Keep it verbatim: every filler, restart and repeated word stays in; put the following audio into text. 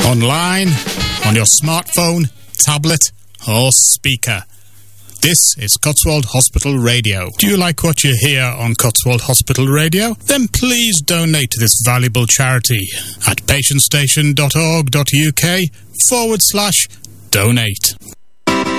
online, on your smartphone, tablet, or speaker. This is Cotswold Hospital Radio. Do you like what you hear on Cotswold Hospital Radio? Then please donate to this valuable charity at patientstation.org.uk forward slash donate.